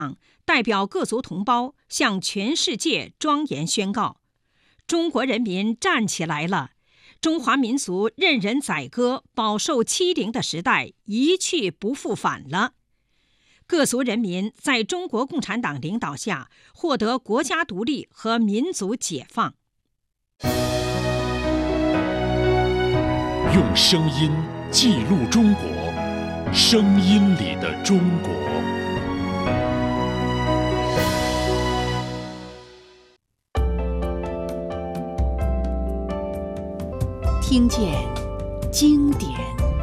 代表各族同胞向全世界庄严宣告：中国人民站起来了！中华民族任人宰割、饱受欺凌的时代一去不复返了。各族人民在中国共产党领导下获得国家独立和民族解放。 用声音记录中国，声音里的中国。 听见经典。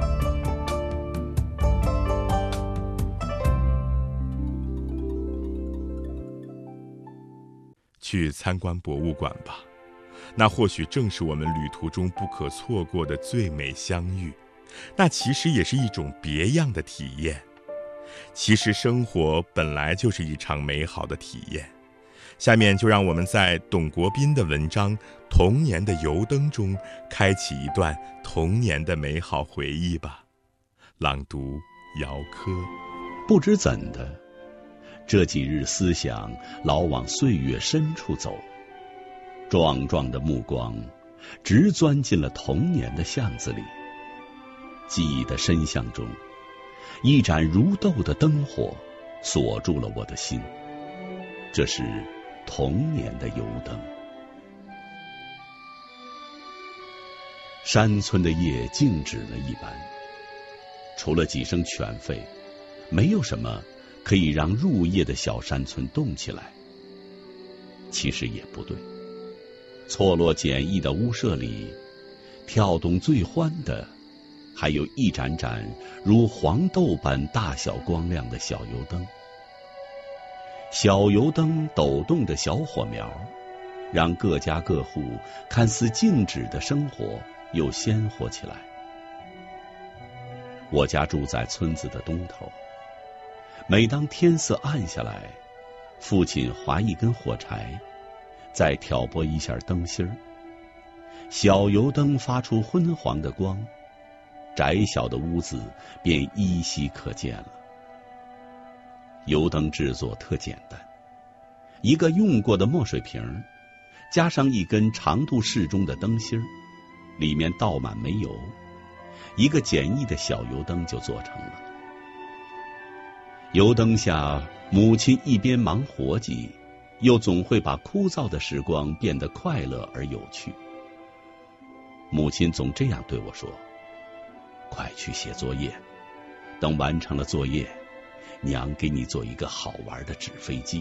去参观博物馆吧，那或许正是我们旅途中不可错过的最美相遇，那其实也是一种别样的体验。其实生活本来就是一场美好的体验。下面就让我们在董国斌的文章《童年的油灯》中开启一段童年的美好回忆吧。朗读姚科。 不知怎的，这几日思想老往岁月深处走，壮壮的目光直钻进了童年的巷子里。记忆的深巷中，一盏如豆的灯火锁住了我的心，这是童年的油灯。山村的夜静止了一般，除了几声犬吠，没有什么可以让入夜的小山村动起来。其实也不对，错落简易的屋舍里，跳动最欢的还有一盏盏如黄豆般大小光亮的小油灯。小油灯抖动着小火苗，让各家各户看似静止的生活又鲜活起来。我家住在村子的东头，每当天色暗下来，父亲划一根火柴，再挑拨一下灯芯儿，小油灯发出昏黄的光，窄小的屋子便依稀可见了。油灯制作特简单，一个用过的墨水瓶，加上一根长度适中的灯芯，里面倒满煤油，一个简易的小油灯就做成了。油灯下，母亲一边忙活计，又总会把枯燥的时光变得快乐而有趣。母亲总这样对我说：快去写作业，等完成了作业，娘给你做一个好玩的纸飞机。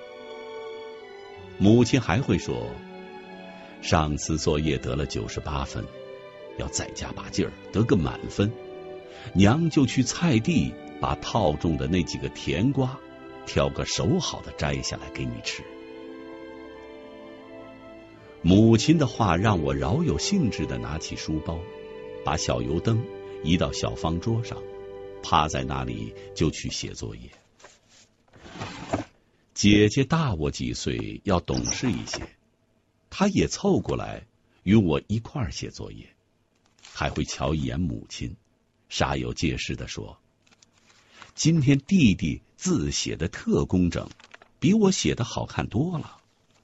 母亲还会说，上次作业得了98分，要再加把劲儿，得个满分，娘就去菜地把套种的那几个甜瓜挑个手好的摘下来给你吃。母亲的话让我饶有兴致地拿起书包，把小油灯移到小方桌上，趴在那里就去写作业。姐姐大我几岁，要懂事一些，她也凑过来与我一块儿写作业，还会瞧一眼母亲，煞有介事地说：今天弟弟字写得特工整，比我写得好看多了。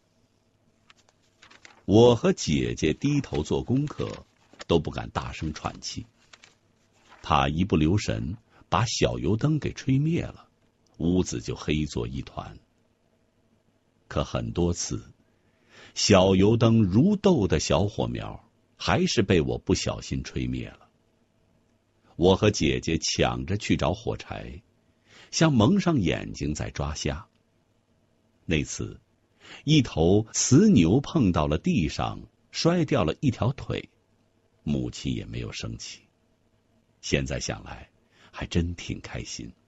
我和姐姐低头做功课，都不敢大声喘气，怕一不留神把小油灯给吹灭了，屋子就黑作一团。可很多次，小油灯如豆的小火苗还是被我不小心吹灭了。我和姐姐抢着去找火柴，像蒙上眼睛在抓虾。那次，一头雌牛碰到了地上，摔掉了一条腿，母亲也没有生气。现在想来，还真挺开心。